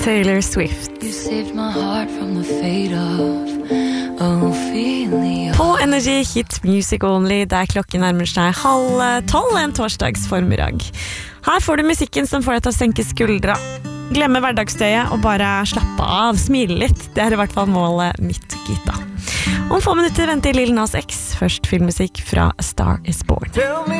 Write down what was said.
Taylor Swift. You saved my heart from the fate of Ophelia. På Energy Hit Music Only, der klokken nærmer seg 11:30 en torsdags formiddag. Her får du musikken som får deg til å senke skuldra, glemme hverdagsstøyet og bare slappe av, smile litt. Det er i hvert fall målet mitt, Gita. Om få minutter venter Lil Nas X, først filmmusikk fra A Star Is Born.